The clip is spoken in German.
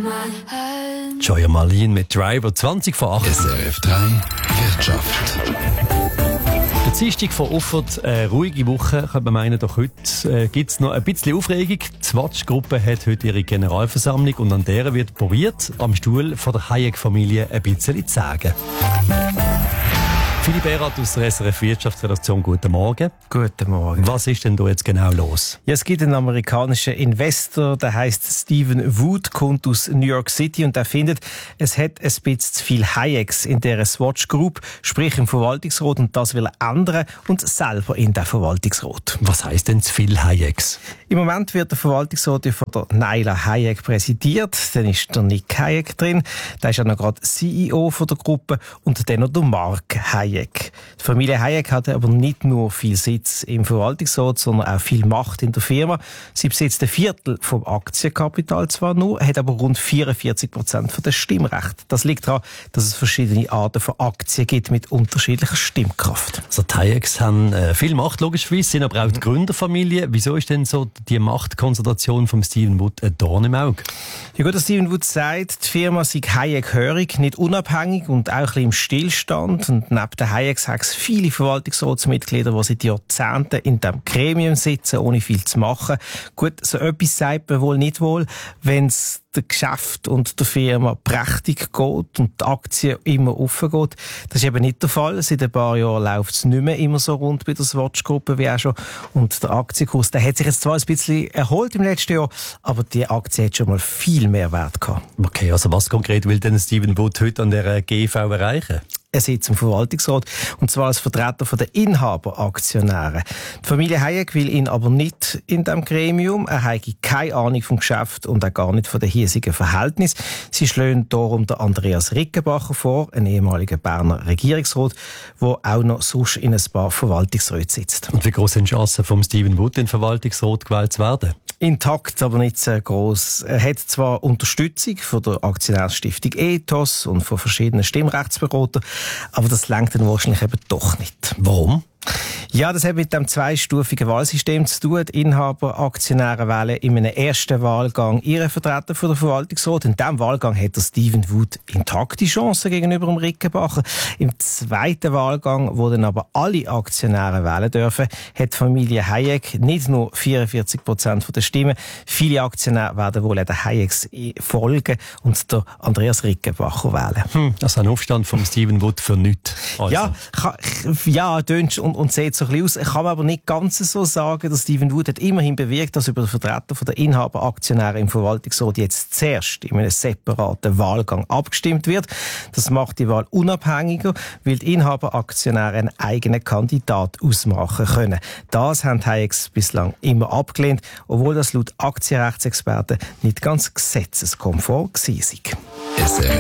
Joya Marlin mit Driver, 20 vor 8. SRF 3 Wirtschaft. Der Dienstag von Uffert, eine ruhige Woche, könnte man meinen, doch heute gibt es noch ein bisschen Aufregung. Die Swatch-Gruppe hat heute ihre Generalversammlung und an der wird probiert, am Stuhl von der Hayek-Familie ein bisschen zu sagen. Philipp Erath aus der SRF Wirtschaftsredaktion, guten Morgen. Guten Morgen. Was ist denn da jetzt genau los? Ja, es gibt einen amerikanischen Investor, der heißt Stephen Wood, kommt aus New York City und der findet, es hat ein bisschen zu viel Hayeks in dieser Swatch Group, sprich im Verwaltungsrat, und das will er ändern und selber in den Verwaltungsrat. Was heisst denn zu viel Hayeks? Im Moment wird der Verwaltungsrat von der Naila Hayek präsidiert, dann ist der Nick Hayek drin, der ist ja noch gerade CEO von der Gruppe, und dann noch der Mark Hayek. Die Familie Hayek hat aber nicht nur viel Sitz im Verwaltungsrat, sondern auch viel Macht in der Firma. Sie besitzt ein Viertel vom Aktienkapital zwar nur, hat aber rund 44% des Stimmrechts. Das liegt daran, dass es verschiedene Arten von Aktien gibt mit unterschiedlicher Stimmkraft. Also die Hayeks haben viel Macht, logischerweise, sind aber auch die Gründerfamilie. Wieso ist denn so die Machtkonzentration von Stephen Wood ein Dorn im Auge? Ja gut, Stephen Wood sagt, die Firma sei Hayek-hörig, nicht unabhängig und auch ein bisschen im Stillstand. Und neben den Hayeks hat es viele Verwaltungsratsmitglieder, die seit Jahrzehnten in diesem Gremium sitzen, ohne viel zu machen. Gut, so etwas sagt man wohl nicht wohl, wenn es der Geschäft und der Firma prächtig geht und die Aktie immer offen geht. Das ist eben nicht der Fall. Seit ein paar Jahren läuft es nicht mehr immer so rund bei der Swatch-Gruppe wie auch schon. Und der Aktienkurs, der hat sich jetzt zwar ein bisschen erholt im letzten Jahr, aber die Aktie hat schon mal viel mehr Wert gehabt. Okay, also was konkret will denn Stephen Wood heute an der GV erreichen? Er sitzt im Verwaltungsrat, und zwar als Vertreter der Inhaberaktionäre. Die Familie Hayek will ihn aber nicht in diesem Gremium. Er hat keine Ahnung vom Geschäft und auch gar nicht von den hiesigen Verhältnissen. Sie schlagen darum den Andreas Rickenbacher vor, ein ehemaliger Berner Regierungsrat, der auch noch sonst in ein paar Verwaltungsräten sitzt. Und wie groß sind die Chancen, vom Stephen Wood in den Verwaltungsrat gewählt zu werden? Intakt, aber nicht sehr gross. Er hat zwar Unterstützung von der Aktionärsstiftung Ethos und von verschiedenen Stimmrechtsberatern, aber das reicht dann wahrscheinlich eben doch nicht. Warum? Ja, das hat mit dem zweistufigen Wahlsystem zu tun. Die Inhaber, Aktionäre wählen in einem ersten Wahlgang ihren Vertreter für den Verwaltungsrat. In diesem Wahlgang hat der Stephen Wood intakte Chancen gegenüber dem Rickenbacher. Im zweiten Wahlgang, wo dann aber alle Aktionäre wählen dürfen, hat die Familie Hayek nicht nur 44% der Stimmen. Viele Aktionäre werden wohl den Hayeks folgen und der Andreas Rickenbacher wählen. Also ein Aufstand von Stephen Wood für nichts. Also. Ja, tönt und sieht so ein bisschen aus. Ich kann aber nicht ganz so sagen, dass Stephen Wood hat immerhin bewirkt, dass über den Vertreter der Inhaberaktionäre im Verwaltungsrat jetzt zuerst in einem separaten Wahlgang abgestimmt wird. Das macht die Wahl unabhängiger, weil die Inhaberaktionäre einen eigenen Kandidat ausmachen können. Das haben die Hayeks bislang immer abgelehnt, obwohl das laut Aktienrechtsexperten nicht ganz gesetzeskonform war. SRF